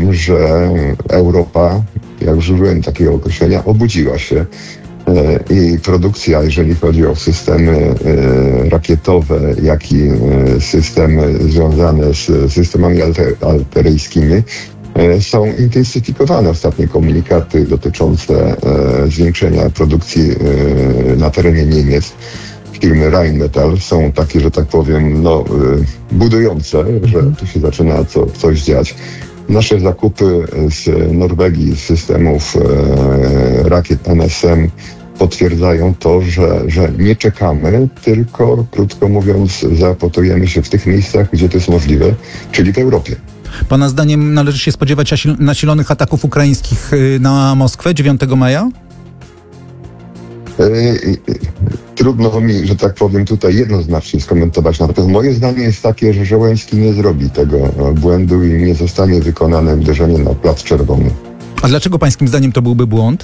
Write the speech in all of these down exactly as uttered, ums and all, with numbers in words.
tym, że Europa, jak użyłem takiego określenia, obudziła się i produkcja, jeżeli chodzi o systemy rakietowe, jak i systemy związane z systemami alter, alteryjskimi, są intensyfikowane. Ostatnie komunikaty dotyczące zwiększenia produkcji na terenie Niemiec firmy Rheinmetall są takie, że tak powiem, no, budujące, że tu się zaczyna co, coś dziać. Nasze zakupy z Norwegii, z systemów e, rakiet N S M potwierdzają to, że, że nie czekamy, tylko, krótko mówiąc, zaopatrujemy się w tych miejscach, gdzie to jest możliwe, czyli w Europie. Pana zdaniem należy się spodziewać nasilonych ataków ukraińskich na Moskwę dziewiątego maja? Trudno mi, że tak powiem, tutaj jednoznacznie skomentować. Natomiast moje zdanie jest takie, że Zełenski nie zrobi tego błędu i nie zostanie wykonane uderzenie na Plac Czerwony. A dlaczego pańskim zdaniem to byłby błąd?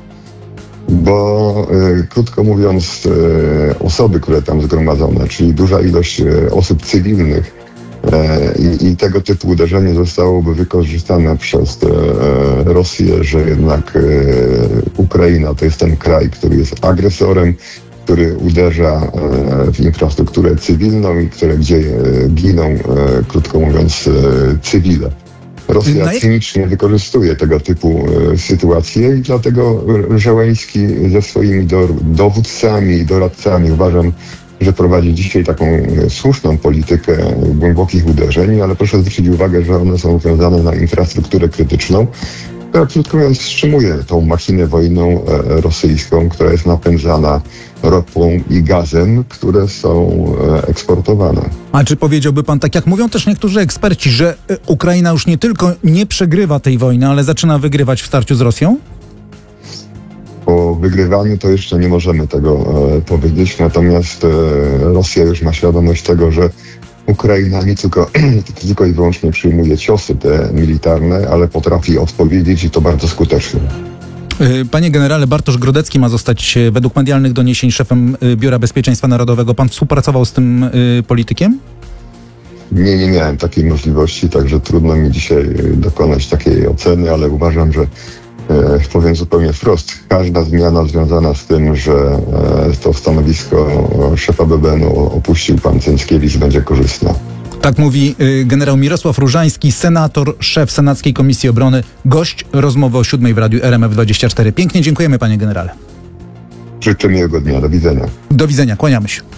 Bo y, krótko mówiąc, y, osoby, które tam zgromadzone, czyli duża ilość y, osób cywilnych y, i tego typu uderzenie zostałoby wykorzystane przez y, Rosję, że jednak y, Ukraina to jest ten kraj, który jest agresorem, który uderza y, w infrastrukturę cywilną i które, gdzie y, giną, y, krótko mówiąc, y, cywile. Rosja no i... cynicznie wykorzystuje tego typu e, sytuacje i dlatego Zełenski ze swoimi do, dowódcami i doradcami uważam, że prowadzi dzisiaj taką e, słuszną politykę głębokich uderzeń, ale proszę zwrócić uwagę, że one są związane na infrastrukturę krytyczną, która, krótko mówiąc, wstrzymuje tą machinę wojną e, rosyjską, która jest napędzana ropą i gazem, które są e, eksportowane. A czy powiedziałby pan, tak jak mówią też niektórzy eksperci, że Ukraina już nie tylko nie przegrywa tej wojny, ale zaczyna wygrywać w starciu z Rosją? O wygrywaniu to jeszcze nie możemy tego e, powiedzieć, natomiast e, Rosja już ma świadomość tego, że Ukraina nie tylko, tylko i wyłącznie przyjmuje ciosy te militarne, ale potrafi odpowiedzieć i to bardzo skutecznie. Panie generale, Bartosz Grodecki ma zostać według medialnych doniesień szefem Biura Bezpieczeństwa Narodowego. Pan współpracował z tym y, politykiem? Nie, nie miałem takiej możliwości, także trudno mi dzisiaj dokonać takiej oceny, ale uważam, że e, powiem zupełnie wprost, każda zmiana związana z tym, że e, to stanowisko szefa B B N-u opuścił pan Cęckiewicz, będzie korzystna. Tak mówi y, generał Mirosław Różański, senator, szef Senackiej Komisji Obrony, gość rozmowy o siódmej w Radiu R M F dwadzieścia cztery. Pięknie dziękujemy, panie generale. Życzę miłego dnia. Do widzenia. Do widzenia. Kłaniamy się.